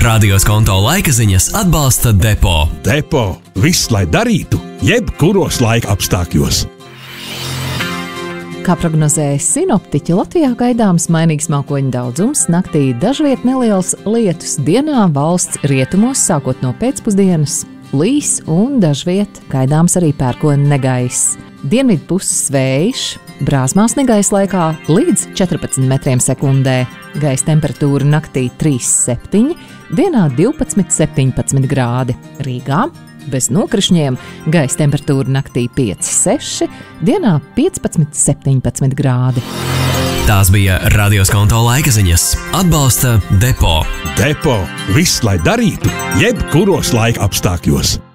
Radios konto laikaziņas atbalsta Depo. Depo – viss, lai darītu, jebkuros laika apstākļos. Kā prognozēja sinoptiķi, Latvijā gaidāms mainīgs mākoņu daudzums, naktī dažviet neliels lietus, dienā valsts rietumos sākot no pēcpusdienas līs un dažviet gaidāms arī pērkona negaiss. Dienvidu puses vējš, brāzmās negaisa laikā līdz 14 metriem sekundē. Gaisa temperatūra naktī 3,7, dienā 12,17 grādi. Rīgā bez nokrišņiem gaisa temperatūra naktī 5,6, dienā 15,17 grādi. Tās bija Radios konto laikaziņas. Atbalsta Depo. Depo – viss, lai darītu, jebkuros laika apstākļos.